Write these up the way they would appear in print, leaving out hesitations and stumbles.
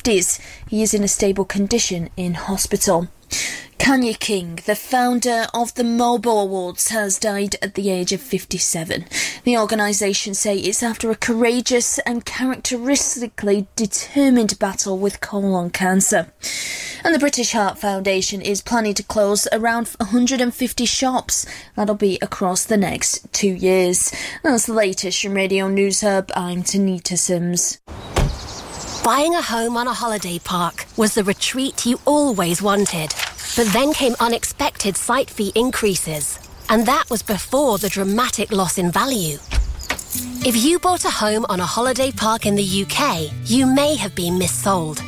50s. He is in a stable condition in hospital. Kanye King, the founder of the MOBO Awards, has died at the age of 57. The organisation say it's after a courageous and characteristically determined battle with colon cancer. And the British Heart Foundation is planning to close around 150 shops. That'll be across the next 2 years. That's the latest from Radio News Hub. I'm Tanita Sims. Buying a home on a holiday park was the retreat you always wanted. But then came unexpected site fee increases. And that was before the dramatic loss in value. If you bought a home on a holiday park in the UK, you may have been missold.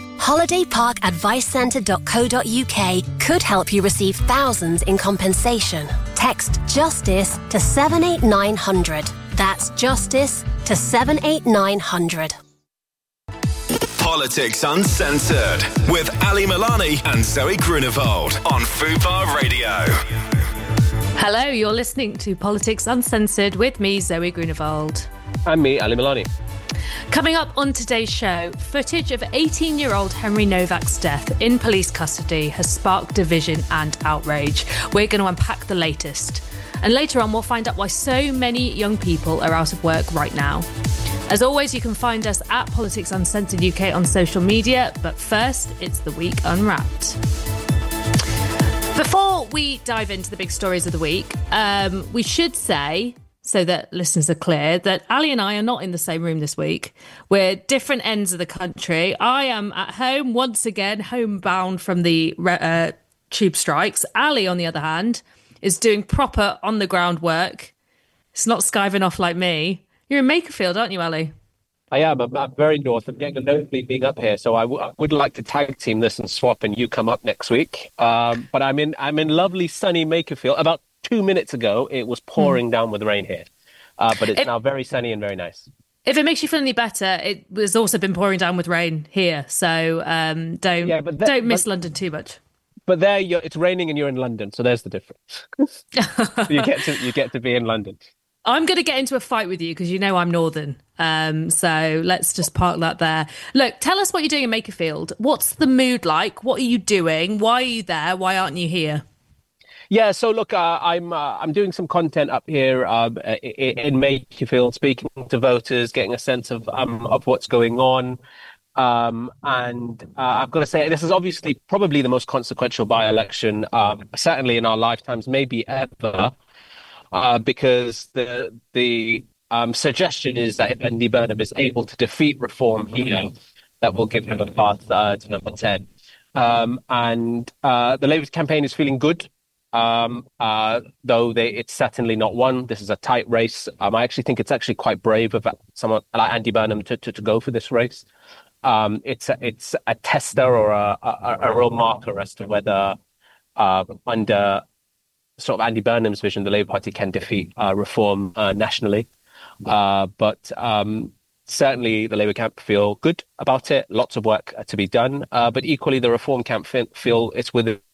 holidayparkadvicecentre.co.uk could help you receive thousands in compensation. Text JUSTICE to 78900. That's JUSTICE to 78900. Politics Uncensored with Ali Milani and Zoe Grunewald on Fubar Radio. Hello, you're listening to Politics Uncensored with me, Zoe Grunewald. And me, Ali Milani. Coming up on today's show, footage of 18-year-old Henry Novak's death in police custody has sparked division and outrage. We're going to unpack the latest. And later on, we'll find out why so many young people are out of work right now. As always, you can find us at Politics Uncensored UK on social media. But first, it's the Week Unwrapped. Before we dive into the big stories of the week, we should say, so that listeners are clear, that Ali and I are not in the same room this week. We're different ends of the country. I am at home, once again, homebound from the tube strikes. Ali, on the other hand, is doing proper on-the-ground work. It's not skiving off like me. You're in Makerfield, aren't you, Ali? I am. I'm very north. I'm getting a nosebleed being up here, so I would like to tag team this and swap, and you come up next week. But I'm in lovely sunny Makerfield. About 2 minutes ago, it was pouring down with rain here, but it's now very sunny and very nice. If it makes you feel any better, it has also been pouring down with rain here, so don't miss London too much. But there, it's raining and you're in London, so there's the difference. you get to be in London. I'm going to get into a fight with you because you know I'm northern. So let's just park that there. Look, tell us what you're doing in Makerfield. What's the mood like? What are you doing? Why are you there? Why aren't you here? Yeah, so look, I'm doing some content up here in Makerfield, speaking to voters, getting a sense of what's going on. And I've got to say, this is obviously probably the most consequential by-election, certainly in our lifetimes, maybe ever. Because the suggestion is that if Andy Burnham is able to defeat Reform here, that will give him a path to number 10. And the Labour campaign is feeling good, though it's certainly not won. This is a tight race. I actually think it's actually quite brave of someone like Andy Burnham to go for this race. It's a tester or a real marker as to whether under sort of Andy Burnham's vision, the Labour Party can defeat Reform nationally. But certainly the Labour camp feel good about it. Lots of work to be done. But equally, the Reform camp feel it's with them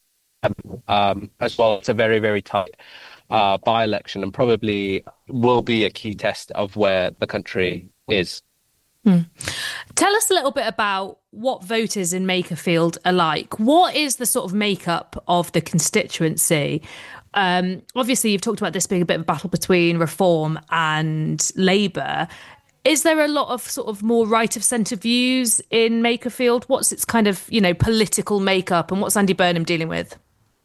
as well. It's a very, very tight by-election and probably will be a key test of where the country is. Tell us a little bit about what voters in Makerfield are like. What is the sort of makeup of the constituency? Obviously, you've talked about this being a bit of a battle between Reform and Labour. Is there a lot of sort of more right of centre views in Makerfield? What's its kind of, political makeup, and what's Andy Burnham dealing with?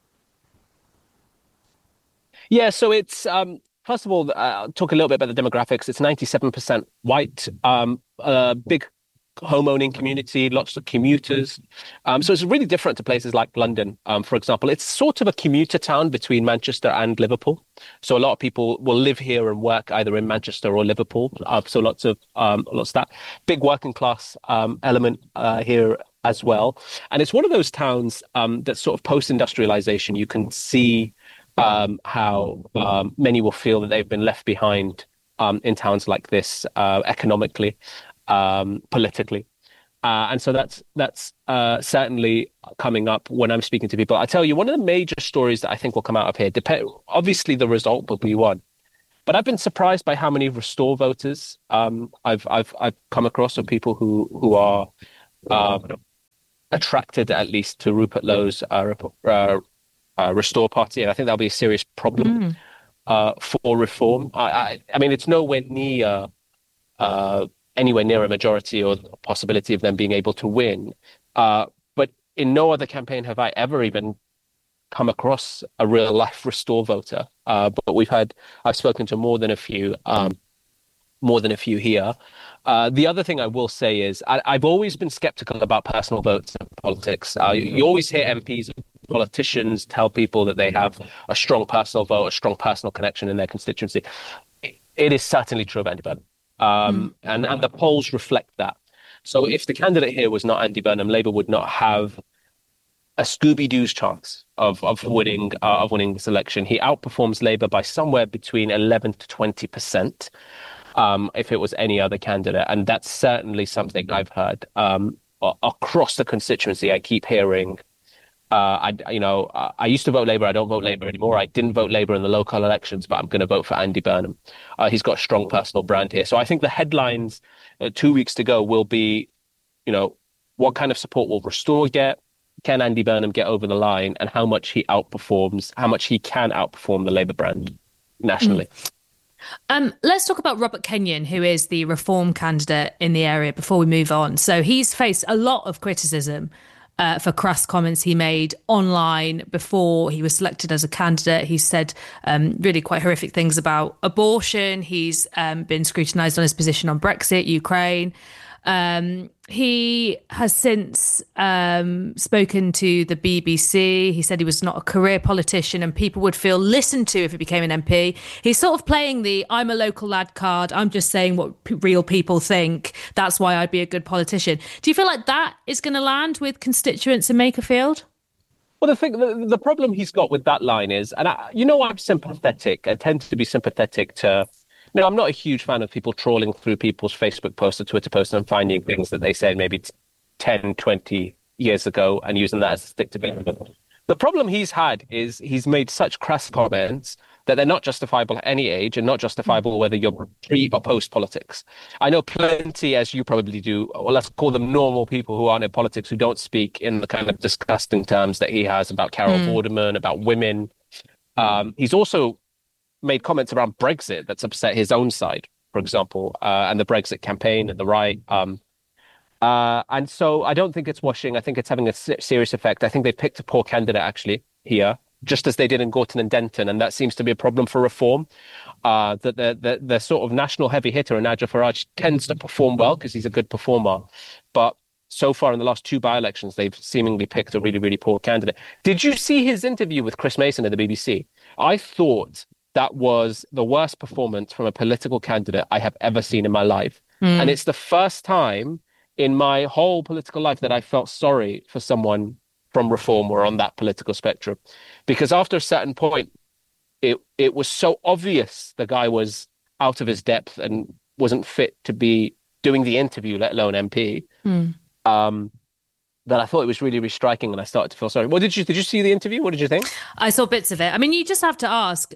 Yeah, so it's first of all, I'll talk a little bit about the demographics. It's 97% white, big home-owning community, lots of commuters. So it's really different to places like London, for example. It's sort of a commuter town between Manchester and Liverpool. So a lot of people will live here and work either in Manchester or Liverpool. So lots of that big working class element here as well. And it's one of those towns that's sort of post-industrialization. You can see how many will feel that they've been left behind in towns like this economically, politically. And so that's certainly coming up when I'm speaking to people. I tell you, one of the major stories that I think will come out of here, obviously the result will be one, but I've been surprised by how many Restore voters I've come across, of people who are attracted at least to Rupert Lowe's Restore Party, and I think that'll be a serious problem for reform. I mean, it's nowhere near anywhere near a majority or the possibility of them being able to win. But in no other campaign have I ever even come across a real life Restore voter. But I've spoken to more than a few here. The other thing I will say is I've always been skeptical about personal votes in politics. You always hear MPs, politicians tell people that they have a strong personal vote, a strong personal connection in their constituency. It is certainly true of Andy Burnham. And the polls reflect that. So if the candidate here was not Andy Burnham, Labour would not have a Scooby-Doo's chance of winning this election. He outperforms Labour by somewhere between 11 to 20%. If it was any other candidate. And that's certainly something I've heard across the constituency. I keep hearing, I used to vote Labour. I don't vote Labour anymore. I didn't vote Labour in the local elections, but I'm going to vote for Andy Burnham. He's got a strong personal brand here. So I think the headlines 2 weeks to go will be, what kind of support will Restore get? Can Andy Burnham get over the line? And how much he can outperform the Labour brand nationally. Let's talk about Robert Kenyon, who is the Reform candidate in the area, before we move on. So he's faced a lot of criticism for crass comments he made online before he was selected as a candidate. He said really quite horrific things about abortion. He's been scrutinised on his position on Brexit, Ukraine. He has since spoken to the BBC. He said he was not a career politician and people would feel listened to if he became an MP. He's sort of playing the I'm a local lad card. I'm just saying what real people think. That's why I'd be a good politician. Do you feel like that is going to land with constituents in Makerfield? Well, the problem he's got with that line is, and I'm sympathetic. I tend to be sympathetic to... I'm not a huge fan of people trawling through people's Facebook posts or Twitter posts and finding things that they said maybe 10, 20 years ago and using that as a stick to beat them. The problem he's had is he's made such crass comments that they're not justifiable at any age and not justifiable whether you're pre or post politics. I know plenty, as you probably do, or let's call them normal people who aren't in politics, who don't speak in the kind of disgusting terms that he has about Carol Vorderman, about women. He's also made comments around Brexit that's upset his own side, for example, and the Brexit campaign and the right. And so I don't think it's washing. I think it's having a serious effect. I think they picked a poor candidate, actually, here, just as they did in Gorton and Denton. And that seems to be a problem for reform. That the sort of national heavy hitter, Nigel Farage, tends to perform well because he's a good performer. But so far in the last two by-elections, they've seemingly picked a really, really poor candidate. Did you see his interview with Chris Mason at the BBC? I thought that was the worst performance from a political candidate I have ever seen in my life. And it's the first time in my whole political life that I felt sorry for someone from Reform or on that political spectrum. Because after a certain point, it was so obvious the guy was out of his depth and wasn't fit to be doing the interview, let alone MP, that I thought it was really, really striking and I started to feel sorry. Well, did you see the interview? What did you think? I saw bits of it. I mean, you just have to ask,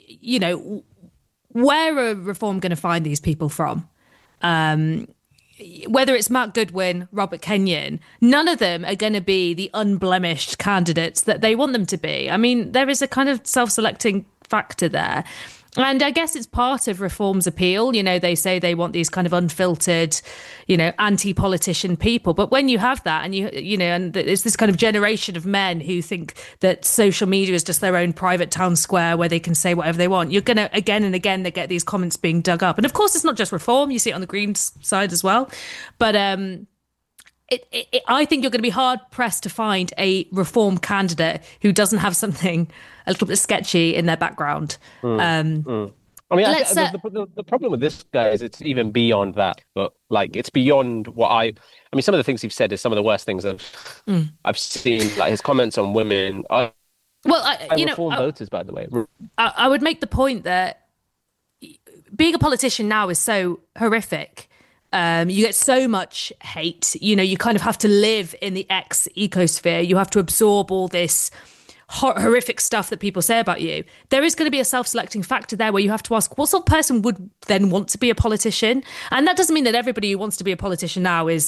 where are Reform going to find these people from? Whether it's Mark Goodwin, Robert Kenyon, none of them are going to be the unblemished candidates that they want them to be. I mean, there is a kind of self-selecting factor there. And I guess it's part of Reform's appeal. They say they want these kind of unfiltered, anti-politician people. But when you have that and and it's this kind of generation of men who think that social media is just their own private town square where they can say whatever they want, you're going to, again and again, they get these comments being dug up. And of course, it's not just Reform. You see it on the Greens side as well. But I think you're going to be hard pressed to find a Reform candidate who doesn't have something a little bit sketchy in their background. I mean, the problem with this guy is it's even beyond that. But it's beyond what I mean, some of the things he's said is some of the worst things I've seen. Like his comments on women. Reform voters, by the way. I would make the point that being a politician now is so horrific. You get so much hate. You kind of have to live in the X ecosphere. You have to absorb all this horrific stuff that people say about you. There is going to be a self-selecting factor there where you have to ask, what sort of person would then want to be a politician? And that doesn't mean that everybody who wants to be a politician now is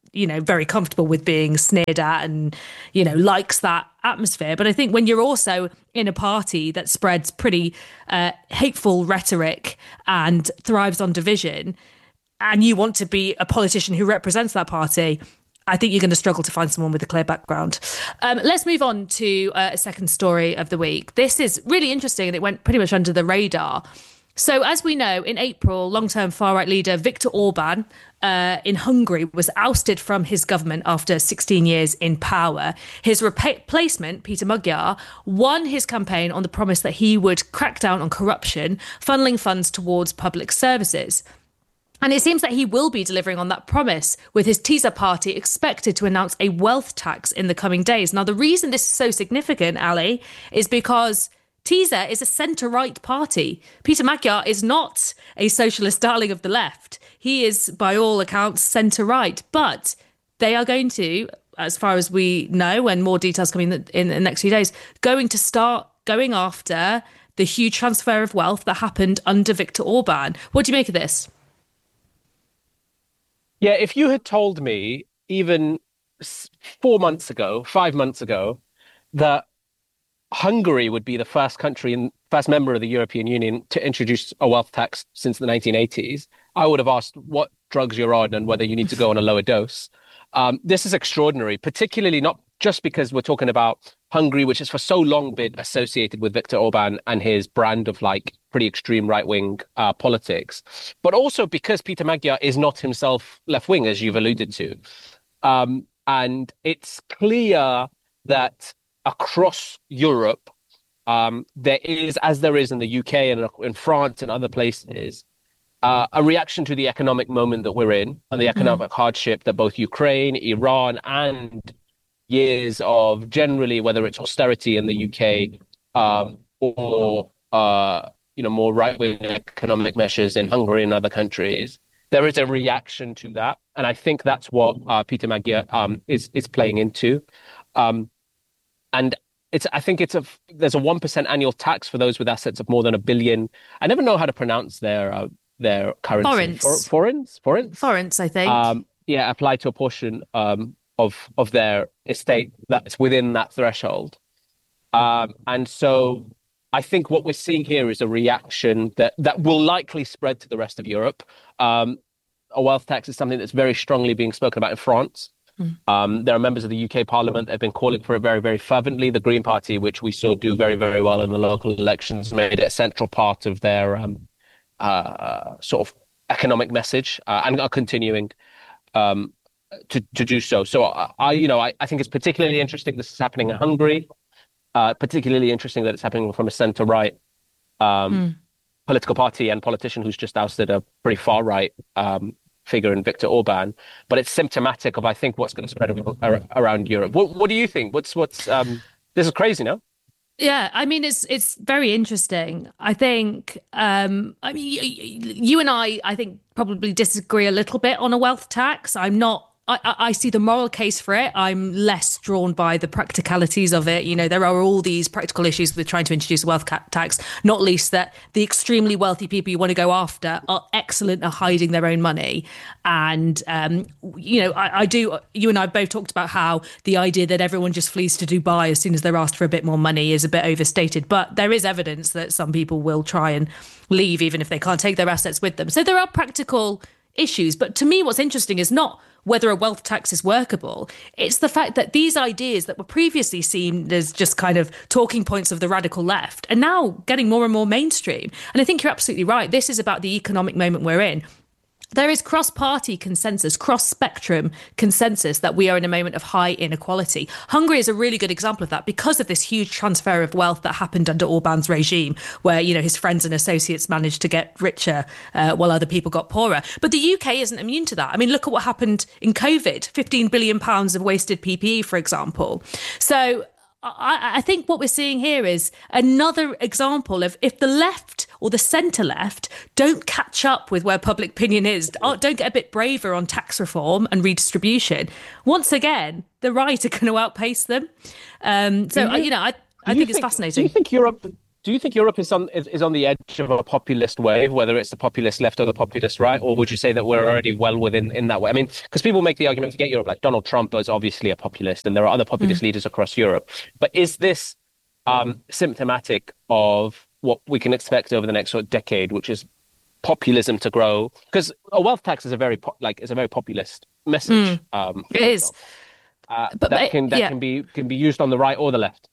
very comfortable with being sneered at and, likes that atmosphere. But I think when you're also in a party that spreads pretty hateful rhetoric and thrives on division, and you want to be a politician who represents that party, I think you're going to struggle to find someone with a clear background. Let's move on to a second story of the week. This is really interesting and it went pretty much under the radar. So as we know, in April, long-term far-right leader Viktor Orban in Hungary was ousted from his government after 16 years in power. His replacement, Peter Magyar, won his campaign on the promise that he would crack down on corruption, funneling funds towards public services. And it seems that he will be delivering on that promise, with his TISA party expected to announce a wealth tax in the coming days. Now, the reason this is so significant, Ali, is because TISA is a centre-right party. Peter Magyar is not a socialist darling of the left. He is, by all accounts, centre-right. But they are going to, as far as we know, and more details coming in the next few days, going to start going after the huge transfer of wealth that happened under Viktor Orban. What do you make of this? Yeah, if you had told me even 4 months ago, 5 months ago, that Hungary would be the first country and first member of the European Union to introduce a wealth tax since the 1980s, I would have asked what drugs you're on and whether you need to go on a lower dose. This is extraordinary, particularly not just because we're talking about Hungary, which has for so long been associated with Viktor Orban and his brand of pretty extreme right-wing politics, but also because Peter Magyar is not himself left-wing, as you've alluded to. And it's clear that across Europe, there is, as there is in the UK and in France and other places, a reaction to the economic moment that we're in and the economic hardship that both Ukraine, Iran, and years of generally, whether it's austerity in the UK or more right-wing economic measures in Hungary and other countries, there is a reaction to that, and I think that's what Peter Magyar is playing into. And I think there's a 1% annual tax for those with assets of more than $1 billion. I never know how to pronounce their currency. Forints, I think. Applied to a portion of their estate that's within that threshold. And so I think what we're seeing here is a reaction that will likely spread to the rest of Europe. A wealth tax is something that's very strongly being spoken about in France. There are members of the UK Parliament that have been calling for it very, very fervently. The Green Party, which we saw do very, very well in the local elections, made it a central part of their sort of economic message and are continuing to do so. So I think it's particularly interesting this is happening in Hungary. Particularly interesting that it's happening from a centre-right political party and politician who's just ousted a pretty far-right figure in Viktor Orban. But it's symptomatic of, I think, what's going to spread around Europe. What do you think? What's this is crazy, no? Yeah, I mean, it's very interesting. I think, you and I think, probably disagree a little bit on a wealth tax. I see the moral case for it. I'm less drawn by the practicalities of it. There are all these practical issues with trying to introduce a wealth tax, not least that the extremely wealthy people you want to go after are excellent at hiding their own money. And, you and I both talked about how the idea that everyone just flees to Dubai as soon as they're asked for a bit more money is a bit overstated. But there is evidence that some people will try and leave even if they can't take their assets with them. So there are practical issues. But to me, what's interesting is not whether a wealth tax is workable. It's the fact that these ideas that were previously seen as just kind of talking points of the radical left are now getting more and more mainstream. And I think you're absolutely right. This is about the economic moment we're in. There is cross-party consensus, cross-spectrum consensus that we are in a moment of high inequality. Hungary is a really good example of that because of this huge transfer of wealth that happened under Orban's regime, where, his friends and associates managed to get richer while other people got poorer. But the UK isn't immune to that. I mean, look at what happened in COVID, £15 billion of wasted PPE, for example. So I think what we're seeing here is another example of if the left or the centre left don't catch up with where public opinion is, don't get a bit braver on tax reform and redistribution, once again, the right are going to outpace them. I think it's fascinating. Do do you think Europe is on the edge of a populist wave, whether it's the populist left or the populist right, or would you say that we're already well within in that way? I mean, because people make the argument, forget Europe, like Donald Trump is obviously a populist, and there are other populist leaders across Europe. But is this symptomatic of what we can expect over the next sort of decade, which is populism to grow? Because a wealth tax is a very populist message. It is. But that can be used on the right or the left.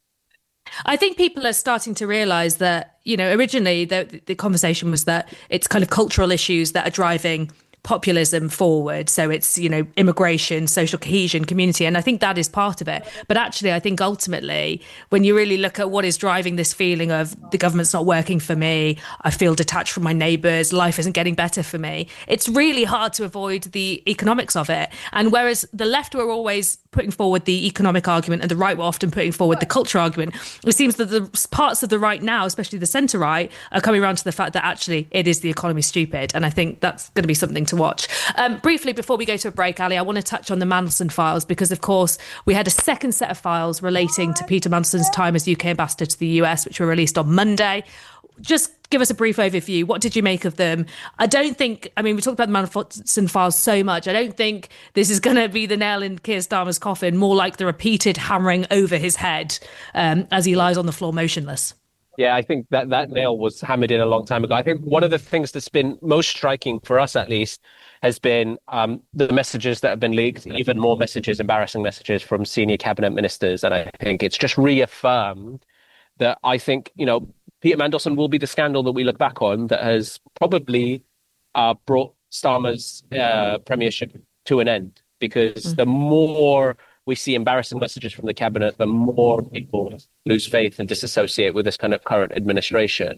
I think people are starting to realise that, originally the conversation was that it's kind of cultural issues that are driving populism forward. So it's, immigration, social cohesion, community. And I think that is part of it. But actually, I think ultimately, when you really look at what is driving this feeling of the government's not working for me, I feel detached from my neighbours, life isn't getting better for me, it's really hard to avoid the economics of it. And whereas the left were always putting forward the economic argument and the right were often putting forward the culture argument, it seems that the parts of the right now, especially the centre right, are coming around to the fact that actually it is the economy stupid. And I think that's going to be something to watch. Briefly, before we go to a break, Ali, I want to touch on the Mandelson files because, of course, we had a second set of files relating to Peter Mandelson's time as UK ambassador to the US, which were released on Monday. Just give us a brief overview. What did you make of them? We talked about the Mandelson files so much. I don't think this is going to be the nail in Keir Starmer's coffin, more like the repeated hammering over his head as he lies on the floor motionless. Yeah, I think that nail was hammered in a long time ago. I think one of the things that's been most striking for us, at least, has been the messages that have been leaked, even more messages, embarrassing messages from senior cabinet ministers. And I think it's just reaffirmed that I think, Peter Mandelson will be the scandal that we look back on that has probably brought Starmer's premiership to an end, because the more we see embarrassing messages from the cabinet, the more people lose faith and disassociate with this kind of current administration.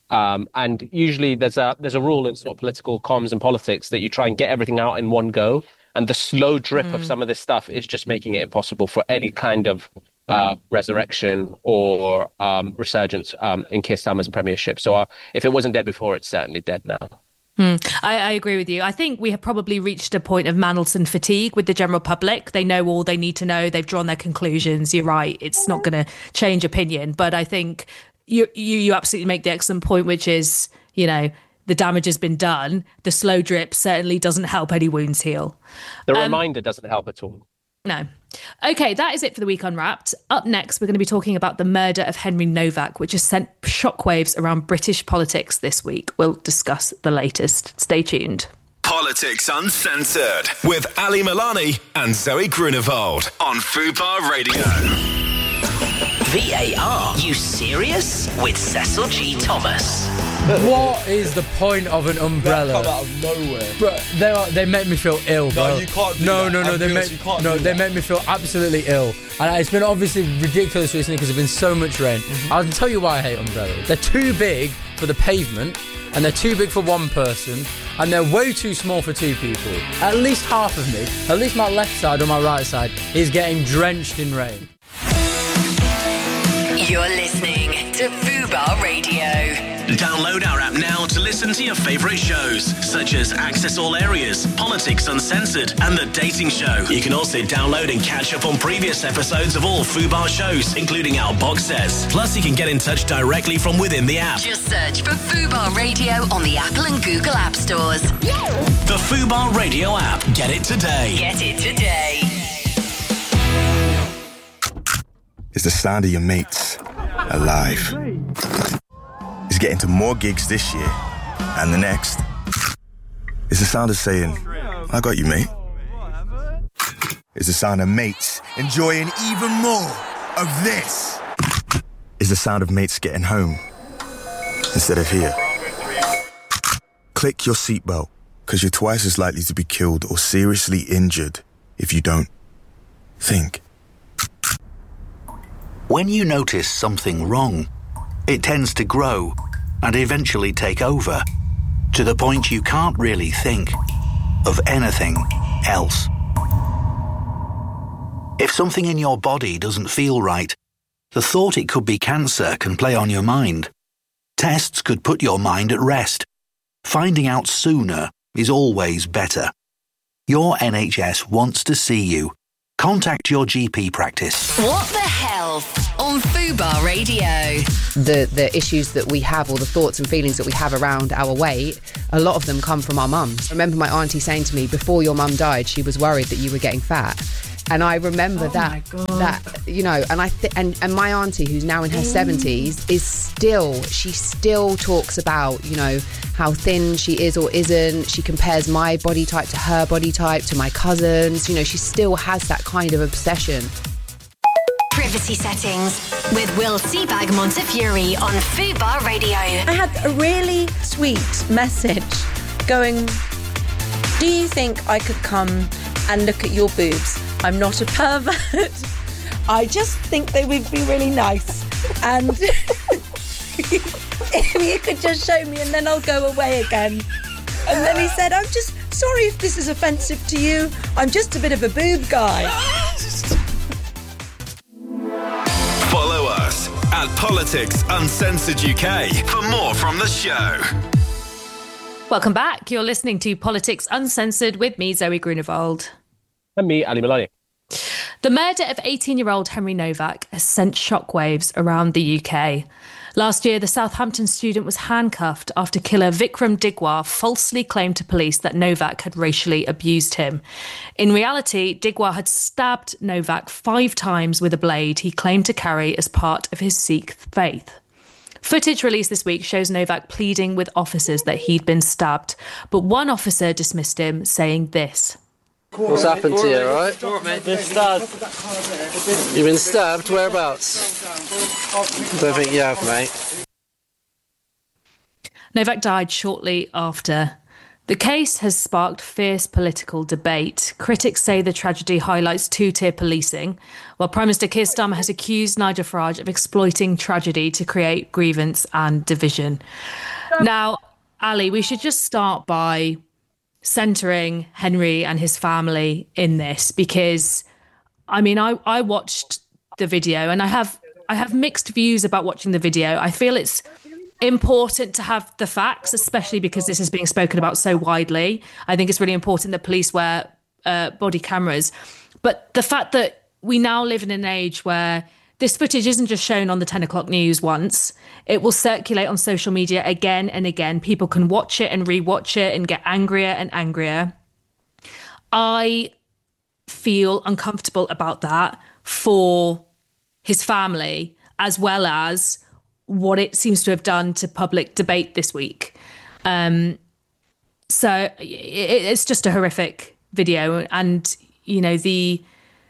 And usually there's a rule in sort of political comms and politics that you try and get everything out in one go. And the slow drip of some of this stuff is just making it impossible for any kind of resurrection or resurgence in Keir Starmer's premiership. So if it wasn't dead before, it's certainly dead now. I agree with you. I think we have probably reached a point of Mandelson fatigue with the general public. They know all they need to know. They've drawn their conclusions. You're right. It's not going to change opinion. But I think you absolutely make the excellent point, which is, the damage has been done. The slow drip certainly doesn't help any wounds heal. The reminder doesn't help at all. No. Okay, that is it for the Week Unwrapped. Up next, we're going to be talking about the murder of Henry Novak, which has sent shockwaves around British politics this week. We'll discuss the latest. Stay tuned. Politics Uncensored with Ali Milani and Zoe Grunewald on Fubar Radio. VAR, you serious? With Cecil G. Thomas. What is the point of an umbrella? They come out of nowhere. Bro, they make me feel ill, bro. No, you can't do that. They make me feel absolutely ill. And it's been obviously ridiculous recently because there's been so much rain. I'll tell you why I hate umbrellas. They're too big for the pavement, and they're too big for one person, and they're way too small for two people. At least half of me, at least my left side or my right side, is getting drenched in rain. You're listening to Fubar Radio. Download our app now to listen to your favourite shows, such as Access All Areas, Politics Uncensored, and The Dating Show. You can also download and catch up on previous episodes of all Fubar shows, including our box sets. Plus, you can get in touch directly from within the app. Just search for Fubar Radio on the Apple and Google App Stores. The Fubar Radio app. Get it today. Get it today. It's the sound of your mates alive. It's getting to more gigs this year and the next. It's the sound of saying, I got you, mate. It's the sound of mates enjoying even more of this. It's the sound of mates getting home instead of here. Click your seatbelt, because you're twice as likely to be killed or seriously injured if you don't think. When you notice something wrong, it tends to grow and eventually take over, to the point you can't really think of anything else. If something in your body doesn't feel right, the thought it could be cancer can play on your mind. Tests could put your mind at rest. Finding out sooner is always better. Your NHS wants to see you. contact your GP practice. What the Health on Fubar Radio. The issues that we have, or the thoughts and feelings that we have around our weight, a lot of them come from our mums. I remember my auntie saying to me, before your mum died, she was worried that you were getting fat. And I remember that, you know, and and my auntie, who's now in her 70s, she still talks about, you know, how thin she is or isn't. She compares my body type to her body type, to my cousins. You know, she still has that kind of obsession. Privacy settings with Will Seabag Montefiore on Fubar Radio. I had a really sweet message going, do you think I could come and look at your boobs? I'm not a pervert. I just think they would be really nice. And if you could just show me and then I'll go away again. And then he said, I'm just sorry if this is offensive to you. I'm just a bit of a boob guy. Follow us at Politics Uncensored UK for more from the show. Welcome back. You're listening to Politics Uncensored with me, Zoe Grunewald. And me, Ali Malani. The murder of 18-year-old Henry Novak has sent shockwaves around the UK. Last year, the Southampton student was handcuffed after killer Vikram Digwar falsely claimed to police that Novak had racially abused him. In reality, Digwar had stabbed Novak 5 times with a blade he claimed to carry as part of his Sikh faith. Footage released this week shows Novak pleading with officers that he'd been stabbed, but one officer dismissed him, saying this. What's happened to you, all right? Been stabbed. You've been stabbed? Whereabouts? Don't think you have, mate. Novak died shortly after. The case has sparked fierce political debate. Critics say the tragedy highlights two-tier policing, while Prime Minister Keir Starmer has accused Nigel Farage of exploiting tragedy to create grievance and division. Now, Ali, we should just start by centering Henry and his family in this, because I mean, I watched the video and I have mixed views about watching the video. I feel it's important to have the facts, especially because this is being spoken about so widely. I think it's really important that police wear body cameras. But the fact that we now live in an age where this footage isn't just shown on the 10 o'clock news once. It will circulate on social media again and again. People can watch it and rewatch it and get angrier and angrier. I feel uncomfortable about that for his family, as well as what it seems to have done to public debate this week. So it's just a horrific video. And, you know, the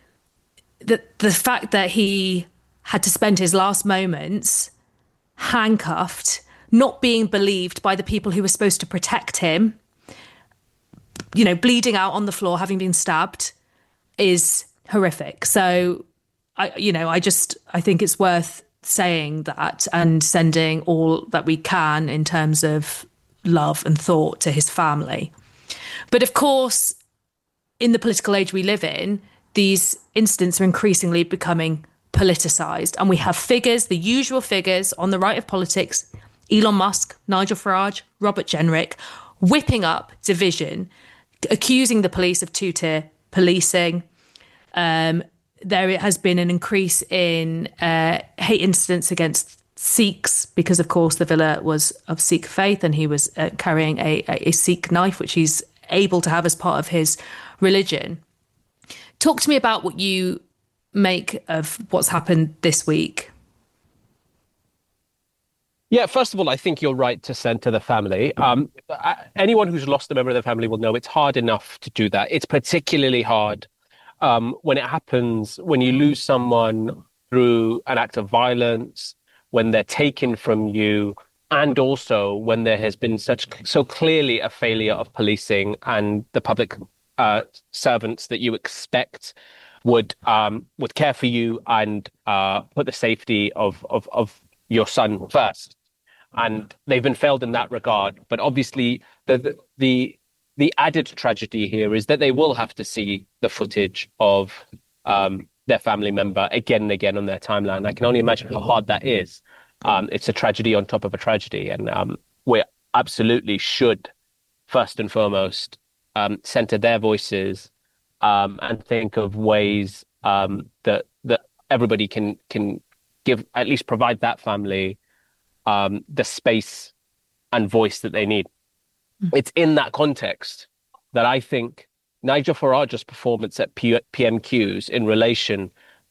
fact that he had to spend his last moments handcuffed, not being believed by the people who were supposed to protect him, you know, bleeding out on the floor, having been stabbed, is horrific. So, I think it's worth saying that and sending all that we can in terms of love and thought to his family. But of course, in the political age we live in, these incidents are increasingly becoming politicised. And we have figures, the usual figures on the right of politics, Elon Musk, Nigel Farage, Robert Jenrick, whipping up division, accusing the police of two-tier policing. There has been an increase in hate incidents against Sikhs because, of course, the villa was of Sikh faith and he was carrying a Sikh knife, which he's able to have as part of his religion. Talk to me about what you make of what's happened this week. Yeah, first of all, I think you're right to send to the family. Anyone who's lost a member of their family will know it's hard enough to do that. It's particularly hard when it happens, when you lose someone through an act of violence, when they're taken from you, and also when there has been so clearly a failure of policing and the public servants that you expect would care for you and put the safety of your son first. And they've been failed in that regard. But obviously, the added tragedy here is that they will have to see the footage of their family member again and again on their timeline. I can only imagine how hard that is. It's a tragedy on top of a tragedy. And we absolutely should, first and foremost, center their voices and think of ways that everybody can give, at least provide that family the space and voice that they need. It's in that context that I think Nigel Farage's performance at PMQs in relation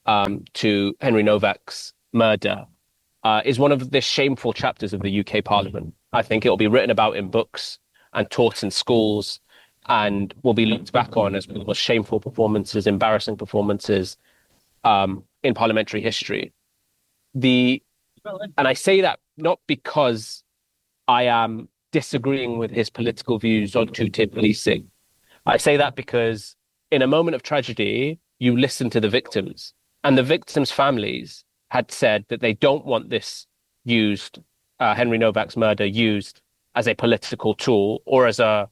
to Henry Novak's murder is one of the shameful chapters of the UK Parliament. I think it will be written about in books and taught in schools, and will be looked back on as one of the most shameful performances, embarrassing performances in parliamentary history. And I say that not because I am disagreeing with his political views on two-tier policing. I say that because in a moment of tragedy, you listen to the victims, and the victims' families had said that they don't want this used, Henry Novak's murder used as a political tool or as a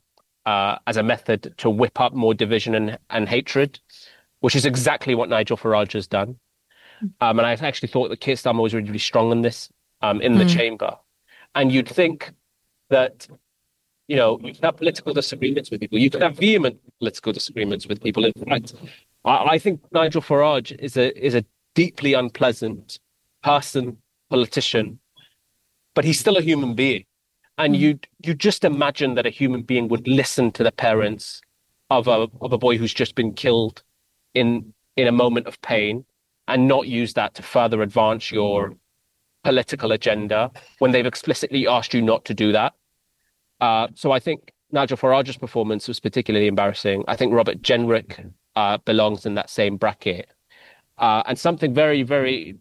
method to whip up more division and hatred, which is exactly what Nigel Farage has done. And I actually thought that Keir Starmer was really strong on this in the chamber. And you'd think that, you can have political disagreements with people. You can have vehement political disagreements with people. In fact, I think Nigel Farage is a deeply unpleasant person, politician, but he's still a human being. And you just imagine that a human being would listen to the parents of a boy who's just been killed in a moment of pain and not use that to further advance your political agenda when they've explicitly asked you not to do that. So I think Nigel Farage's performance was particularly embarrassing. I think Robert Jenrick belongs in that same bracket. And something very, very,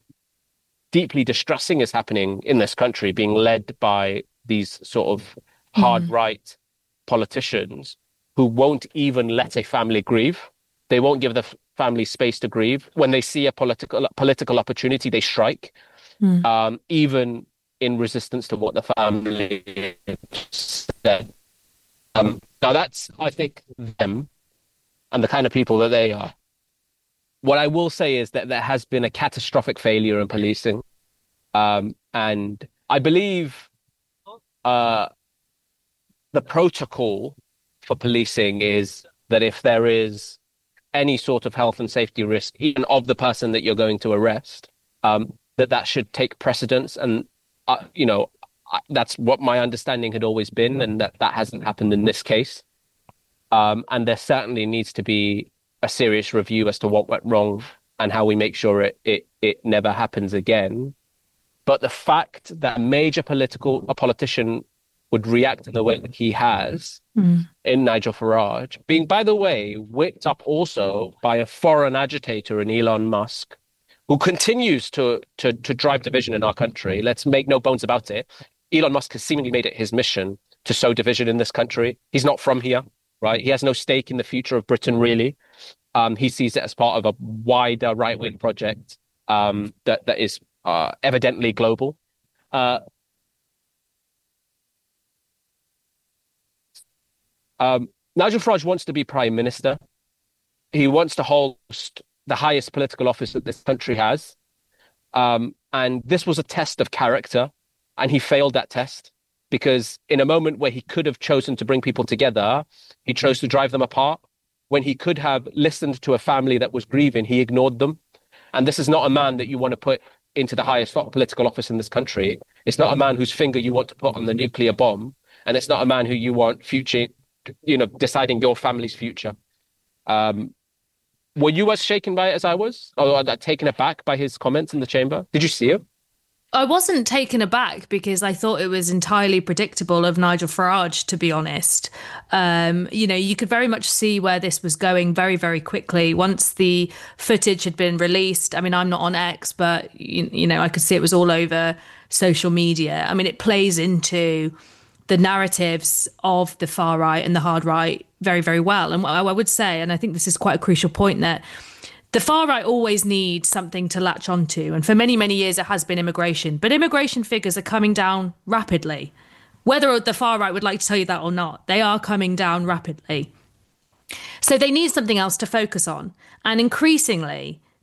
deeply distressing is happening in this country, being led by these sort of hard right politicians who won't even let a family grieve. They won't give the family space to grieve. When they see a political opportunity, they strike, even in resistance to what the family said. Now that's, I think, them and the kind of people that they are. What I will say is that there has been a catastrophic failure in policing. And I believe the protocol for policing is that if there is any sort of health and safety risk, even of the person that you're going to arrest, that should take precedence. And, that's what my understanding had always been, and that hasn't happened in this case. And there certainly needs to be a serious review as to what went wrong and how we make sure it never happens again. But the fact that a politician would react in the way that he has in Nigel Farage, being, by the way, whipped up also by a foreign agitator in Elon Musk, who continues to drive division in our country. Let's make no bones about it. Elon Musk has seemingly made it his mission to sow division in this country. He's not from here, right? He has no stake in the future of Britain, really. He sees it as part of a wider right-wing project that is evidently global. Nigel Farage wants to be Prime Minister. He wants to host the highest political office that this country has. And this was a test of character, and he failed that test because in a moment where he could have chosen to bring people together, he chose to drive them apart. When he could have listened to a family that was grieving, he ignored them. And this is not a man that you want to put into the highest political office in this country. It's not a man whose finger you want to put on the nuclear bomb. And it's not a man who you want deciding your family's future. Were you as shaken by it as I was? Or taken aback by his comments in the chamber? Did you see it? I wasn't taken aback because I thought it was entirely predictable of Nigel Farage, to be honest. You could very much see where this was going very, very quickly. Once the footage had been released, I mean, I'm not on X, but, I could see it was all over social media. I mean, it plays into the narratives of the far right and the hard right very, very well. And I would say, and I think this is quite a crucial point, that the far right always needs something to latch onto. And for many, many years, it has been immigration. But immigration figures are coming down rapidly. Whether the far right would like to tell you that or not, they are coming down rapidly. So they need something else to focus on. And increasingly,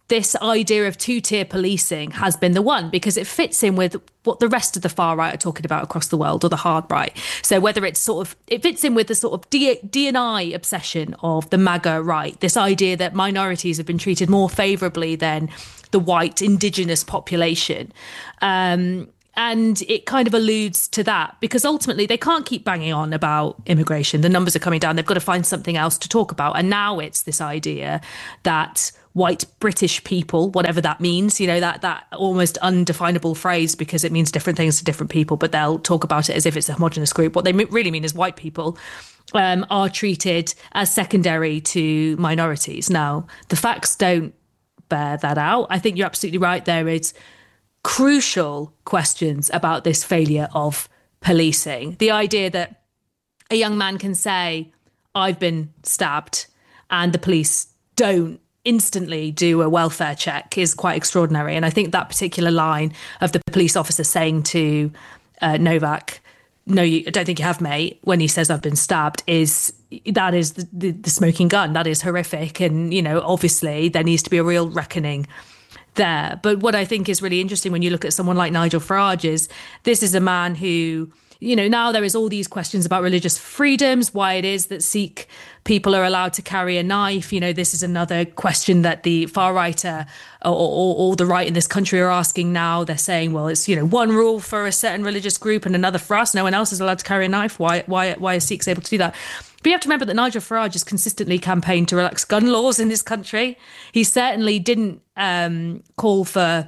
this idea of two-tier policing has been the one, because it fits in with what the rest of the far right are talking about across the world, or the hard right. So whether it's it fits in with the sort of D&I obsession of the MAGA right, this idea that minorities have been treated more favourably than the white indigenous population. And it kind of alludes to that, because ultimately they can't keep banging on about immigration. The numbers are coming down. They've got to find something else to talk about. And now it's this idea that white British people, whatever that means, that almost undefinable phrase, because it means different things to different people, but they'll talk about it as if it's a homogenous group. What they really mean is white people are treated as secondary to minorities. Now, the facts don't bear that out. I think you're absolutely right. There is crucial questions about this failure of policing. The idea that a young man can say, I've been stabbed, and the police don't instantly do a welfare check is quite extraordinary. And I think that particular line of the police officer saying to Novak, no, I don't think you have, mate, when he says I've been stabbed, is the smoking gun. That is horrific. And, obviously there needs to be a real reckoning there. But what I think is really interesting when you look at someone like Nigel Farage is this is a man who, now there is all these questions about religious freedoms, why it is that Sikh people are allowed to carry a knife. This is another question that the far right or the right in this country are asking now. They're saying, well, it's, one rule for a certain religious group and another for us. No one else is allowed to carry a knife. Why are Sikhs able to do that? But you have to remember that Nigel Farage has consistently campaigned to relax gun laws in this country. He certainly didn't call for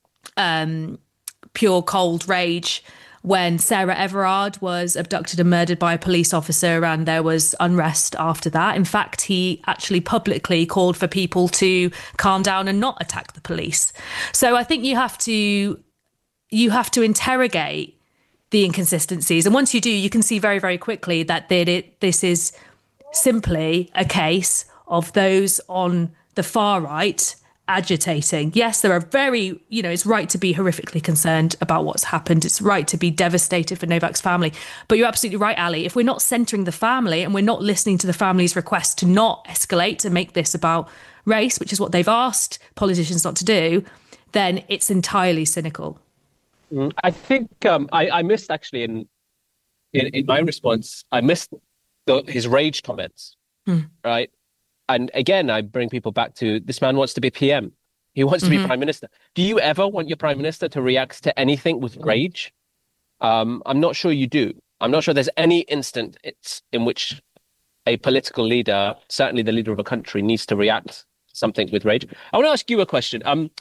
pure cold rage when Sarah Everard was abducted and murdered by a police officer, and there was unrest after that. In fact, he actually publicly called for people to calm down and not attack the police. So I think you have to interrogate the inconsistencies. And once you do, you can see very, very quickly that this is simply a case of those on the far right agitating. Yes, there are it's right to be horrifically concerned about what's happened. It's right to be devastated for Novak's family. But you're absolutely right, Ali. If we're not centering the family and we're not listening to the family's request to not escalate and make this about race, which is what they've asked politicians not to do, then it's entirely cynical. I think I missed actually in my response, I missed his rage comments, right? And again, I bring people back to this man wants to be PM. He wants to be prime minister. Do you ever want your prime minister to react to anything with rage? I'm not sure you do. I'm not sure there's any instant in which a political leader, certainly the leader of a country, needs to react to something with rage. I want to ask you a question. I'm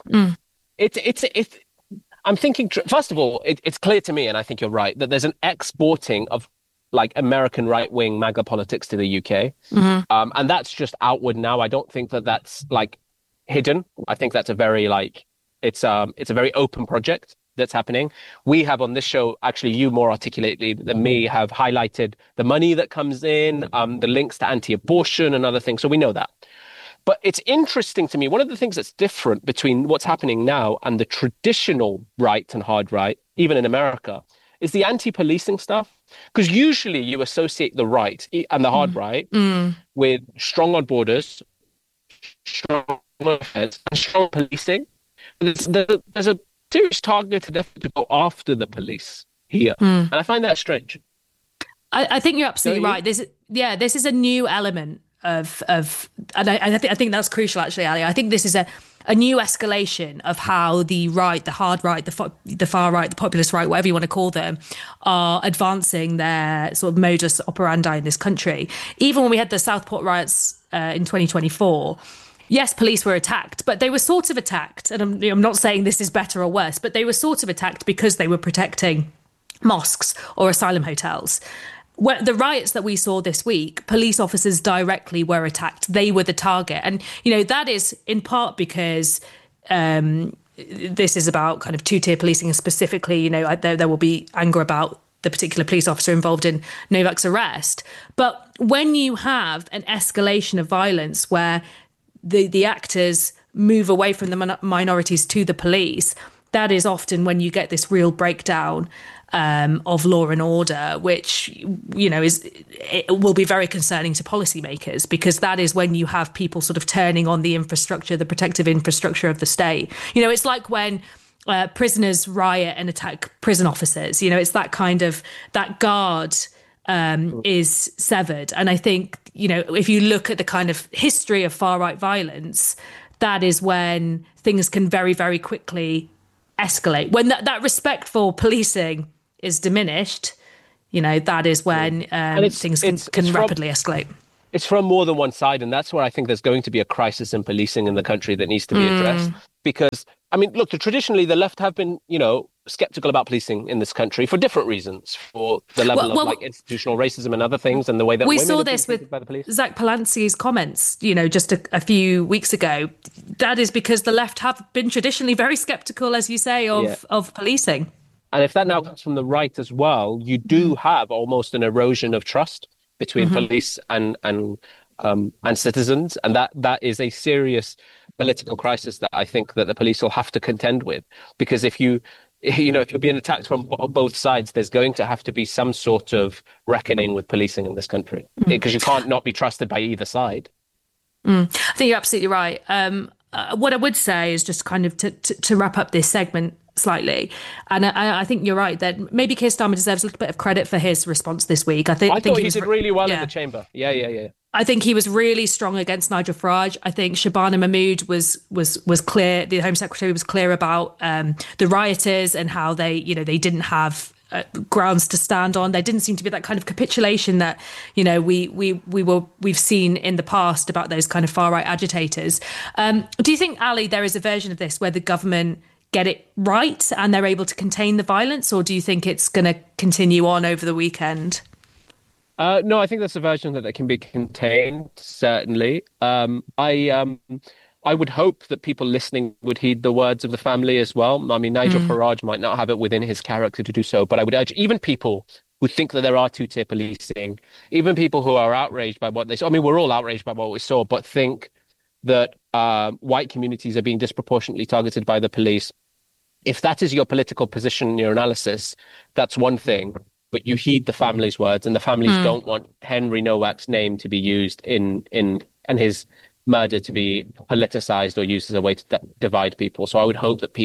thinking, first of all, it's clear to me, and I think you're right, that there's an exporting of like American right-wing MAGA politics to the UK. And that's just outward now. I don't think that that's like hidden. I think that's a very it's a very open project that's happening. We have on this show, actually you more articulately than me, have highlighted the money that comes in, the links to anti-abortion and other things. So we know that. But it's interesting to me, one of the things that's different between what's happening now and the traditional right and hard right, even in America, is the anti-policing stuff. Because usually you associate the right and the hard right with strong on borders, strong offense, and strong policing. There's a serious targeted effort to go after the police here. And I find that strange. I think you're absolutely right. This is a new element of and I think that's crucial, actually, Ali. I think this is a new escalation of how the right, the hard right, the far right, the populist right, whatever you want to call them, are advancing their sort of modus operandi in this country. Even when we had the Southport riots in 2024, yes, police were attacked, but they were sort of attacked. And I'm not saying this is better or worse, but they were sort of attacked because they were protecting mosques or asylum hotels. The riots that we saw this week, police officers directly were attacked. They were the target. And, that is in part because this is about kind of two-tier policing, and specifically, there will be anger about the particular police officer involved in Novak's arrest. But when you have an escalation of violence where the actors move away from the minorities to the police, that is often when you get this real breakdown of law and order, which, it will be very concerning to policymakers, because that is when you have people sort of turning on the infrastructure, the protective infrastructure of the state. It's like when prisoners riot and attack prison officers. It's that kind of, that guard is severed. And I think, if you look at the kind of history of far-right violence, that is when things can very, very quickly escalate. When that respect for policing is diminished, that is when things can rapidly escalate. It's from more than one side, and that's where I think there's going to be a crisis in policing in the country that needs to be addressed. Because, traditionally the left have been, skeptical about policing in this country for different reasons, for the level of institutional racism and other things, and the way that we women saw have been this treated with by the police. Zach Palancy's comments, just a few weeks ago. That is because the left have been traditionally very skeptical, as you say, of policing. And if that now comes from the right as well, you do have almost an erosion of trust between police and citizens, and that is a serious political crisis that I think that the police will have to contend with. Because if you're being attacked from both sides, there's going to have to be some sort of reckoning with policing in this country, because you can't not be trusted by either side. I think you're absolutely right. What I would say is just kind of to wrap up this segment slightly, and I think you're right that maybe Keir Starmer deserves a little bit of credit for his response this week. I thought he did really well in the chamber. Yeah. I think he was really strong against Nigel Farage. I think Shabana Mahmood was clear. The Home Secretary was clear about the rioters and how they didn't have grounds to stand on. There didn't seem to be that kind of capitulation that we've seen in the past about those kind of far right agitators. Do you think, Ali, there is a version of this where the government get it right and they're able to contain the violence, or do you think it's going to continue on over the weekend? No, I think that's a version that can be contained, certainly. I would hope that people listening would heed the words of the family as well. Nigel Farage might not have it within his character to do so, but I would urge even people who think that there are two-tier policing, even people who are outraged by what they saw. We're all outraged by what we saw, but think that white communities are being disproportionately targeted by the police. If that is your political position in your analysis, that's one thing. But you heed the family's words, and the families don't want Henry Nowak's name to be used and his murder to be politicized or used as a way to divide people. So I would hope that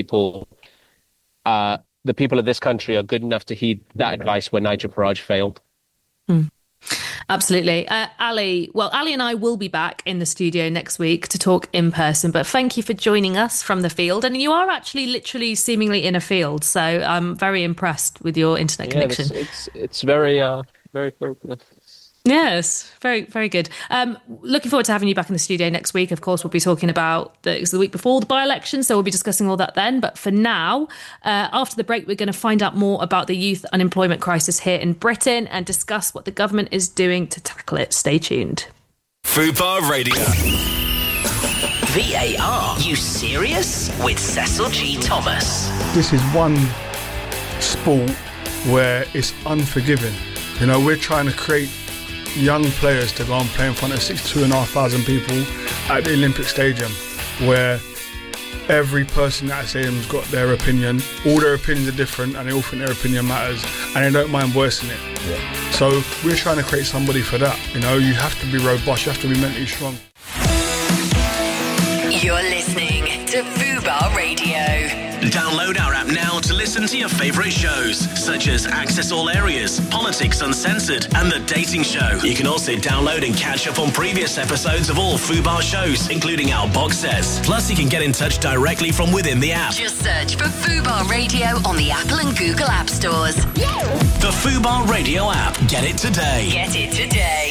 the people of this country are good enough to heed that advice where Nigel Farage failed. Absolutely. Ali and I will be back in the studio next week to talk in person, but thank you for joining us from the field. And you are actually literally seemingly in a field, so I'm very impressed with your internet connection. It's very, very good. Yes, very, very good. Looking forward to having you back in the studio next week. Of course, we'll be talking about it's the week before the by-election, so we'll be discussing all that then. But for now, after the break, we're going to find out more about the youth unemployment crisis here in Britain and discuss what the government is doing to tackle it. Stay tuned. Fubar Radio. VAR. You serious? With Cecil G. Thomas. This is one sport where it's unforgiving. We're trying to create young players to go and play in front of 62,500 people at the Olympic Stadium, where every person at that stadium's got their opinion. All their opinions are different, and they all think their opinion matters, and they don't mind voicing it. Yeah. So we're trying to create somebody for that. You have to be robust, you have to be mentally strong. You're listening to Fubar Radio. Download our app now to listen to your favourite shows, such as Access All Areas, Politics Uncensored, and The Dating Show. You can also download and catch up on previous episodes of all Fubar shows, including our box sets. Plus, you can get in touch directly from within the app. Just search for Fubar Radio on the Apple and Google App Stores. The Fubar Radio app. Get it today. Get it today.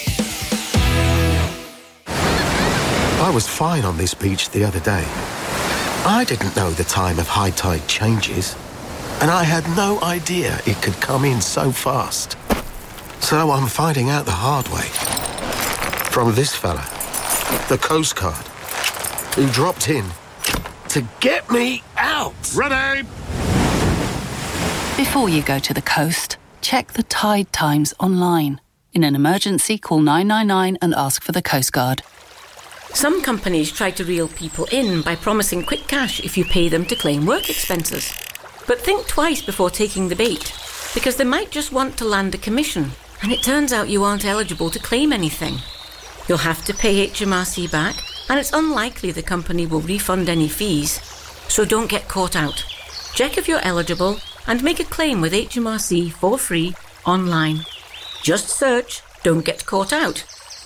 I was fine on this beach the other day. I didn't know the time of high tide changes, and I had no idea it could come in so fast. So I'm finding out the hard way. From this fella, the Coast Guard, who dropped in to get me out. Ready! Before you go to the coast, check the tide times online. In an emergency, call 999 and ask for the Coast Guard. Some companies try to reel people in by promising quick cash if you pay them to claim work expenses. But think twice before taking the bait, because they might just want to land a commission, and it turns out you aren't eligible to claim anything. You'll have to pay HMRC back, and it's unlikely the company will refund any fees. So don't get caught out. Check if you're eligible and make a claim with HMRC for free online. Just search "Don't Get Caught Out."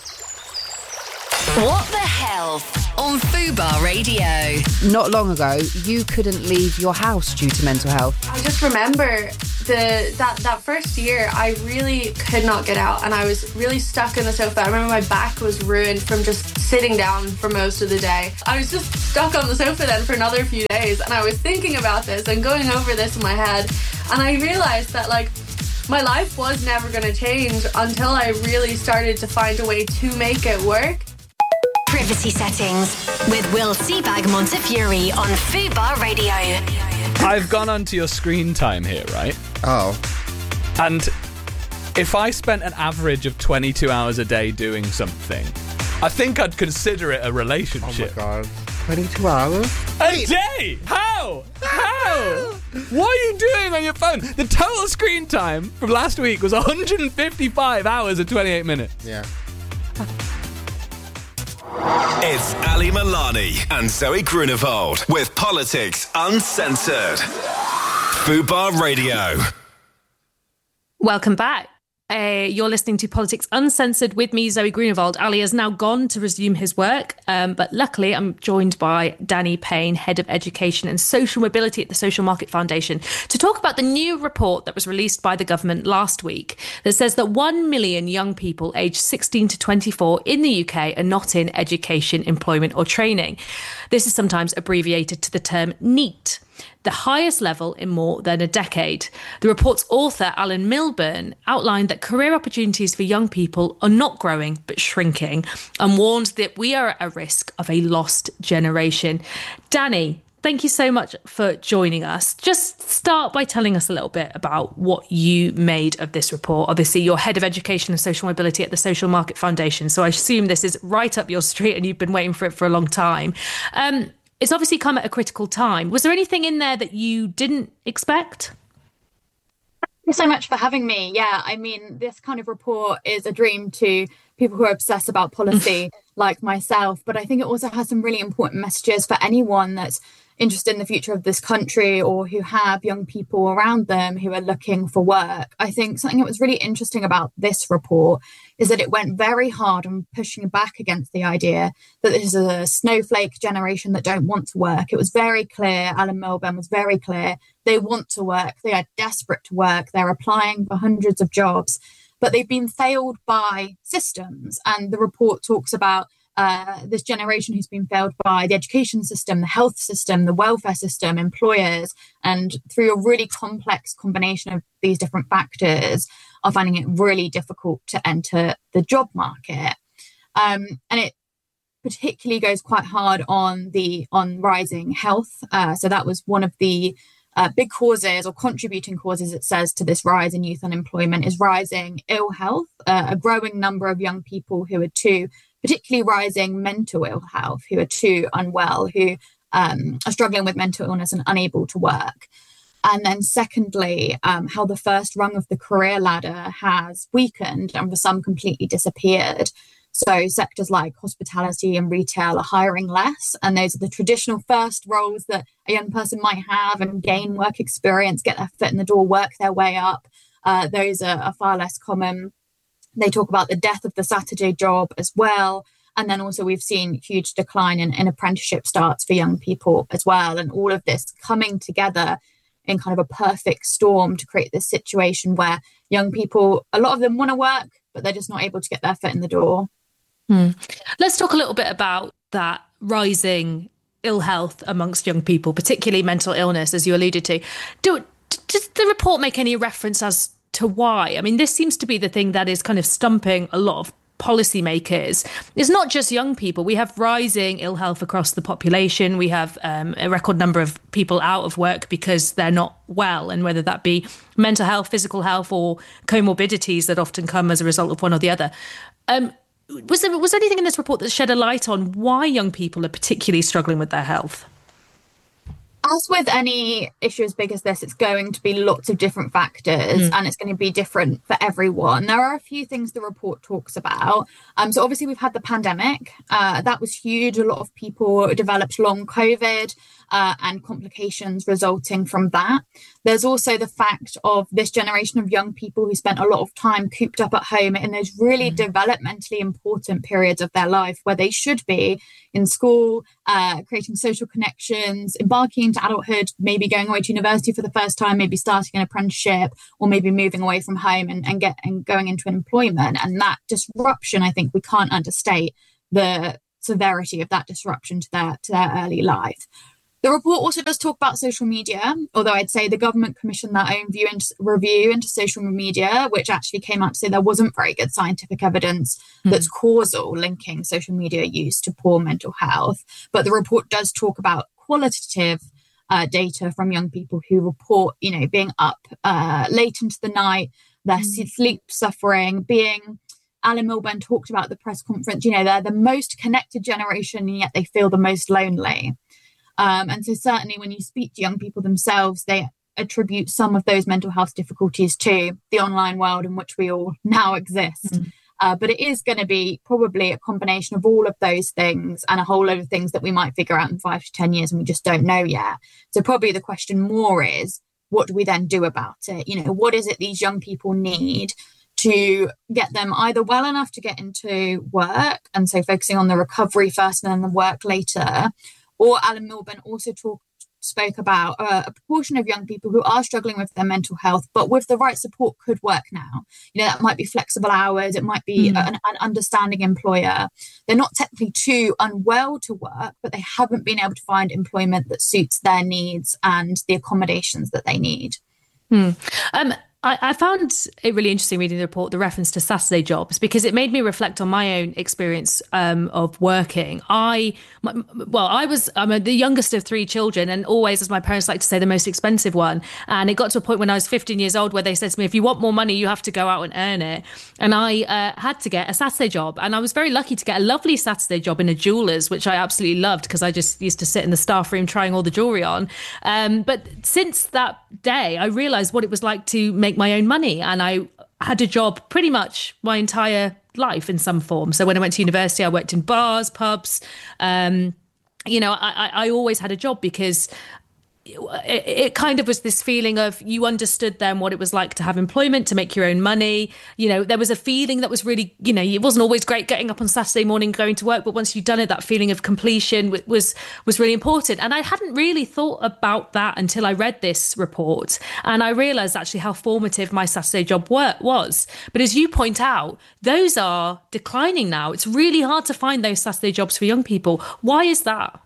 What the Health on Fubar Radio. Not long ago, you couldn't leave your house due to mental health. I just remember that first year, I really could not get out, and I was really stuck in the sofa. I remember my back was ruined from just sitting down for most of the day. I was just stuck on the sofa then for another few days, and I was thinking about this and going over this in my head, and I realised that, like, my life was never going to change until I really started to find a way to make it work. Privacy Settings with Will Seabag Montefiore on Fubar Radio. I've gone onto your screen time here, right? Oh. And if I spent an average of 22 hours a day doing something, I think I'd consider it a relationship. Oh my God. 22 hours? A day? How? What are you doing on your phone? The total screen time from last week was 155 hours and 28 minutes. Yeah. It's Ali Milani and Zoe Grunewald with Politics Uncensored. Fubar Radio. Welcome back. You're listening to Politics Uncensored with me, Zoe Grunewald. Ali has now gone to resume his work, but luckily I'm joined by Danny Payne, Head of Education and Social Mobility at the Social Market Foundation, to talk about the new report that was released by the government last week that says that 1 million young people aged 16 to 24 in the UK are not in education, employment or training. This is sometimes abbreviated to the term NEET, the highest level in more than a decade. The report's author, Alan Milburn, outlined that career opportunities for young people are not growing but shrinking, and warned that we are at a risk of a lost generation. Danny, thank you so much for joining us. Just start by telling us a little bit about what you made of this report. Obviously, you're Head of Education and Social Mobility at the Social Market Foundation, so I assume this is right up your street and you've been waiting for it for a long time. It's obviously come at a critical time. Was there anything in there that you didn't expect? Thank you so much for having me. Yeah, I mean, this kind of report is a dream to people who are obsessed about policy like myself, but I think it also has some really important messages for anyone that's interested in the future of this country or who have young people around them who are looking for work. I think something that was really interesting about this report is that it went very hard on pushing back against the idea that this is a snowflake generation that don't want to work. It was very clear, Alan Milburn was very clear, they want to work, they are desperate to work, they're applying for hundreds of jobs, but they've been failed by systems. And the report talks about this generation who's been failed by the education system, the health system, the welfare system, employers, and through a really complex combination of these different factors are finding it really difficult to enter the job market. And it particularly goes quite hard on rising health. So that was one of the big causes or contributing causes, it says, to this rise in youth unemployment is rising ill health, a growing number of young people who are particularly rising mental ill health, who are too unwell, who are struggling with mental illness and unable to work. And then secondly, how the first rung of the career ladder has weakened and for some completely disappeared. So sectors like hospitality and retail are hiring less, and those are the traditional first roles that a young person might have and gain work experience, get their foot in the door, work their way up. Those are far less common. They talk about the death of the Saturday job as well. And then also we've seen huge decline in apprenticeship starts for young people as well. And all of this coming together in kind of a perfect storm to create this situation where young people, a lot of them want to work, but they're just not able to get their foot in the door. Let's talk a little bit about that rising ill health amongst young people, particularly mental illness, as you alluded to. Does the report make any reference as to why? I mean, this seems to be the thing that is kind of stumping a lot of policymakers. It's not just young people. We have rising ill health across the population. We have a record number of people out of work because they're not well, and whether that be mental health, physical health, or comorbidities that often come as a result of one or the other. was there anything in this report that shed a light on why young people are particularly struggling with their health? As with any issue as big as this, it's going to be lots of different factors and it's going to be different for everyone. There are a few things the report talks about. So obviously we've had the pandemic. That was huge. A lot of people developed long COVID and complications resulting from that. There's also the fact of this generation of young people who spent a lot of time cooped up at home in those really developmentally important periods of their life where they should be in school, creating social connections, embarking into adulthood, maybe going away to university for the first time, maybe starting an apprenticeship, or maybe moving away from home and going into employment. And that disruption, I think we can't understate the severity of that disruption to their early life. The report also does talk about social media, although I'd say the government commissioned their own review into social media, which actually came out to say there wasn't very good scientific evidence that's causal linking social media use to poor mental health. But the report does talk about qualitative data from young people who report, being up late into the night, their sleep suffering, being... Alan Milburn talked about at the press conference, they're the most connected generation and yet they feel the most lonely. And so certainly when you speak to young people themselves, they attribute some of those mental health difficulties to the online world in which we all now exist. But it is going to be probably a combination of all of those things and a whole load of things that we might figure out in 5 to 10 years and we just don't know yet. So probably the question more is, what do we then do about it? What is it these young people need to get them either well enough to get into work, and so focusing on the recovery first and then the work later, or Alan Milburn also spoke about a proportion of young people who are struggling with their mental health, but with the right support could work now. That might be flexible hours, it might be an understanding employer. They're not technically too unwell to work, but they haven't been able to find employment that suits their needs and the accommodations that they need. I found it really interesting reading the report, the reference to Saturday jobs, because it made me reflect on my own experience of working. I'm the youngest of 3 children, and always, as my parents like to say, the most expensive one. And it got to a point when I was 15 years old where they said to me, if you want more money, you have to go out and earn it. And I had to get a Saturday job. And I was very lucky to get a lovely Saturday job in a jeweller's, which I absolutely loved because I just used to sit in the staff room trying all the jewellery on. But since that day, I realised what it was like to make my own money, and I had a job pretty much my entire life in some form. So when I went to university, I worked in bars, pubs. I always had a job because it kind of was this feeling of you understood then what it was like to have employment, to make your own money. There was a feeling that was really, it wasn't always great getting up on Saturday morning, going to work, but once you'd done it, that feeling of completion was really important. And I hadn't really thought about that until I read this report. And I realised actually how formative my Saturday job work was. But as you point out, those are declining now. It's really hard to find those Saturday jobs for young people. Why is that?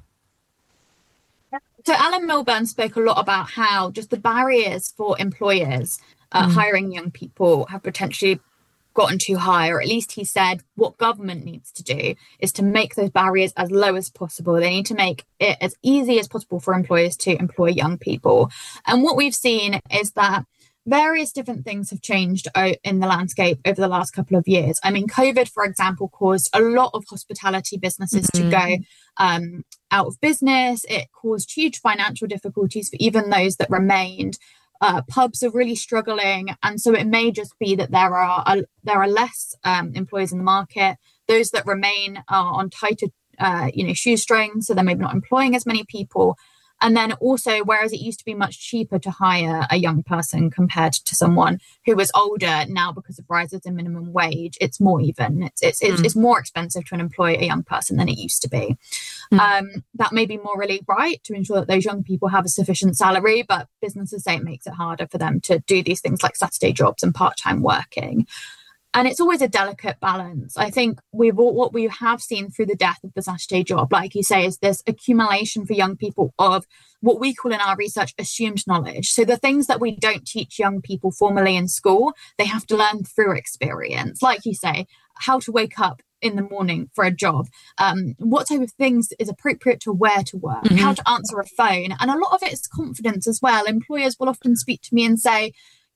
So Alan Milburn spoke a lot about how just the barriers for employers hiring young people have potentially gotten too high, or at least he said what government needs to do is to make those barriers as low as possible. They need to make it as easy as possible for employers to employ young people. And what we've seen is that various different things have changed in the landscape over the last couple of years. I mean, COVID, for example, caused a lot of hospitality businesses to go out of business. It caused huge financial difficulties for even those that remained. Pubs are really struggling, and so it may just be that there are less employers in the market. Those that remain are on tighter, shoestrings, so they're maybe not employing as many people. And then also, whereas it used to be much cheaper to hire a young person compared to someone who was older, now because of rises in minimum wage, it's more even. It's more expensive to employ a young person than it used to be. That may be morally right to ensure that those young people have a sufficient salary, but businesses say it makes it harder for them to do these things like Saturday jobs and part-time working. And it's always a delicate balance. I think what we have seen through the death of the Saturday job, like you say, is this accumulation for young people of what we call in our research assumed knowledge. So the things that we don't teach young people formally in school, they have to learn through experience. Like you say, how to wake up in the morning for a job, what type of things is appropriate to wear to work, how to answer a phone. And a lot of it is confidence as well. Employers will often speak to me and say,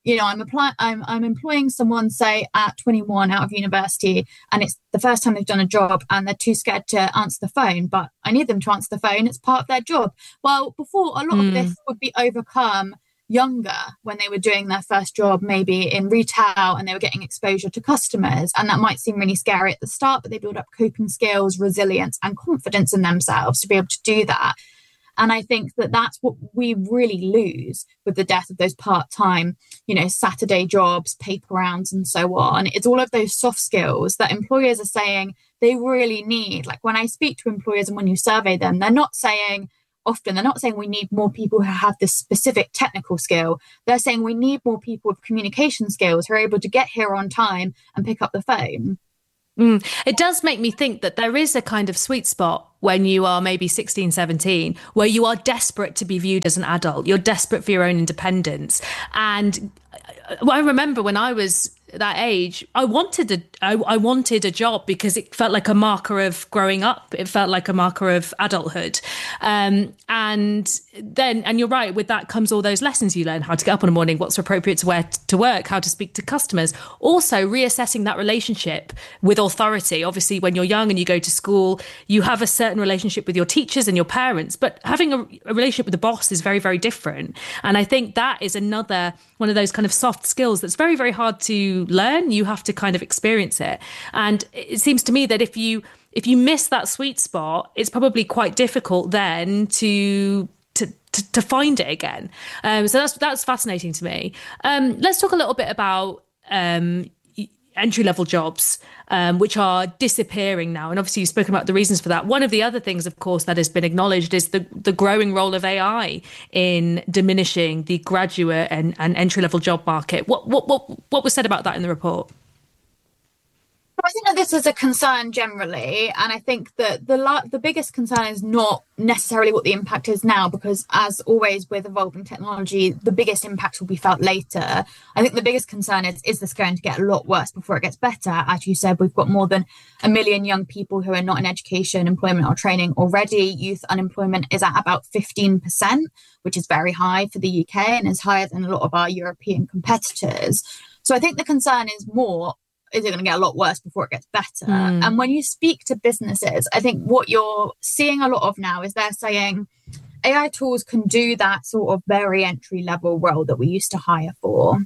I'm employing someone, say, at 21 out of university, and it's the first time they've done a job and they're too scared to answer the phone, but I need them to answer the phone. It's part of their job. Well, before, a lot of this would be overcome younger when they were doing their first job, maybe in retail, and they were getting exposure to customers. And that might seem really scary at the start, but they build up coping skills, resilience, and confidence in themselves to be able to do that. And I think that that's what we really lose with the death of those part-time, Saturday jobs, paper rounds, and so on. It's all of those soft skills that employers are saying they really need. Like when I speak to employers and when you survey them, they're not saying we need more people who have this specific technical skill. They're saying we need more people with communication skills who are able to get here on time and pick up the phone. It does make me think that there is a kind of sweet spot when you are maybe 16, 17, where you are desperate to be viewed as an adult. You're desperate for your own independence. And I remember when I was that age, I wanted a job because it felt like a marker of growing up. It felt like a marker of adulthood. And you're right, with that comes all those lessons you learn: how to get up in the morning, what's appropriate to wear to work, how to speak to customers. Also reassessing that relationship with authority. Obviously, when you're young and you go to school, you have a certain relationship with your teachers and your parents, but having a relationship with the boss is very, very different. And I think that is another one of those kind of soft skills that's very, very hard to learn. You have to kind of experience it. And it seems to me that if you miss that sweet spot, it's probably quite difficult then to find it again. So that's fascinating to me. Let's talk a little bit about entry-level jobs, which are disappearing now. And obviously you've spoken about the reasons for that. One of the other things, of course, that has been acknowledged is the growing role of AI in diminishing the graduate and entry-level job market. What was said about that in the report? I think that this is a concern generally, and I think that the biggest concern is not necessarily what the impact is now, because as always with evolving technology, the biggest impact will be felt later. I think the biggest concern is this going to get a lot worse before it gets better? As you said, we've got more than 1 million young people who are not in education, employment or training already. Youth unemployment is at about 15%, which is very high for the UK and is higher than a lot of our European competitors. So I think the concern is more, is it going to get a lot worse before it gets better? And when you speak to businesses, I think what you're seeing a lot of now is they're saying AI tools can do that sort of very entry level role that we used to hire for.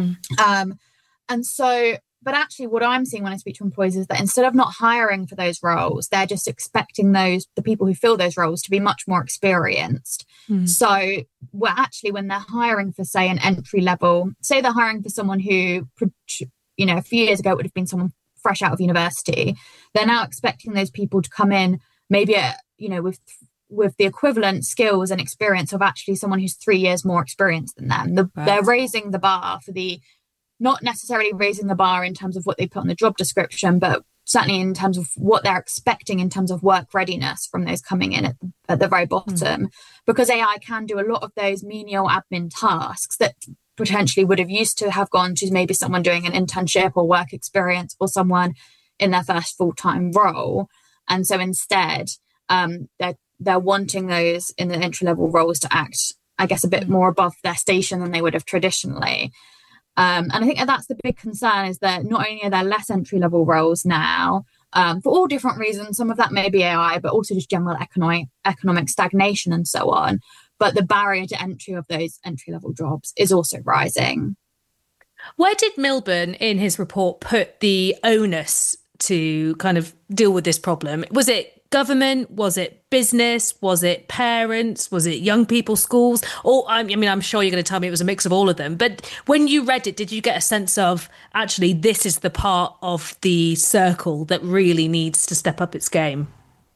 And so, but actually what I'm seeing when I speak to employees is that instead of not hiring for those roles, they're just expecting the people who fill those roles to be much more experienced. So when they're hiring for, say, an entry level, say they're hiring for someone who, a few years ago, it would have been someone fresh out of university. They're now expecting those people to come in maybe, with the equivalent skills and experience of actually someone who's 3 years more experienced than them. They're raising the bar not necessarily raising the bar in terms of what they put on the job description, but certainly in terms of what they're expecting in terms of work readiness from those coming in at the very bottom. Because AI can do a lot of those menial admin tasks that potentially would have used to have gone to maybe someone doing an internship or work experience or someone in their first full-time role. And so instead, they're wanting those in the entry-level roles to act, I guess, a bit more above their station than they would have traditionally. And I think that's the big concern, is that not only are there less entry-level roles now, for all different reasons, some of that may be AI, but also just general economic stagnation and so on. But the barrier to entry of those entry-level jobs is also rising. Where did Milburn, in his report, put the onus to kind of deal with this problem? Was it government? Was it business? Was it parents? Was it young people, schools? Or, I'm sure you're going to tell me it was a mix of all of them. But when you read it, did you get a sense of, actually, this is the part of the circle that really needs to step up its game?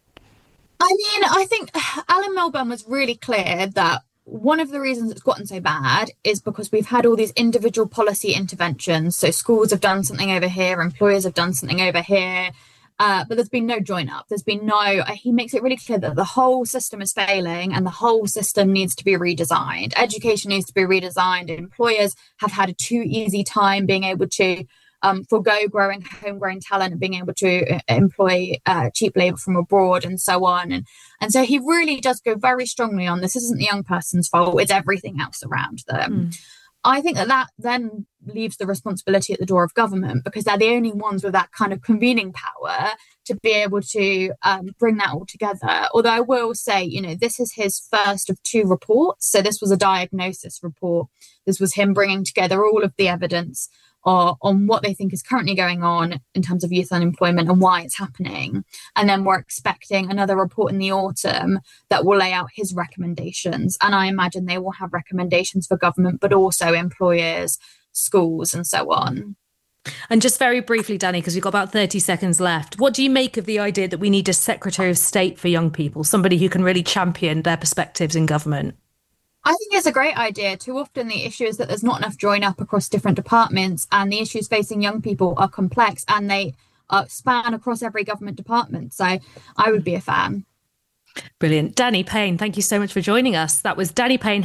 I think Alan Milburn was really clear that one of the reasons it's gotten so bad is because we've had all these individual policy interventions. So schools have done something over here, employers have done something over here, but there's been no join up. He makes it really clear that the whole system is failing and the whole system needs to be redesigned. Education needs to be redesigned. Employers have had a too easy time being able to forgo growing homegrown talent and being able to employ cheap labour from abroad and so on. And so he really does go very strongly on this isn't the young person's fault, it's everything else around them. I think that then leaves the responsibility at the door of government, because they're the only ones with that kind of convening power to be able to bring that all together. Although I will say, this is his first of 2 reports. So this was a diagnosis report. This was him bringing together all of the evidence on what they think is currently going on in terms of youth unemployment and why it's happening. And then we're expecting another report in the autumn that will lay out his recommendations. And I imagine they will have recommendations for government, but also employers, schools, and so on. And just very briefly, Danny, because we've got about 30 seconds left, what do you make of the idea that we need a Secretary of State for young people, somebody who can really champion their perspectives in government? I think it's a great idea. Too often the issue is that there's not enough join up across different departments, and the issues facing young people are complex and they span across every government department. So I would be a fan. Brilliant. Danny Payne, thank you so much for joining us. That was Danny Payne,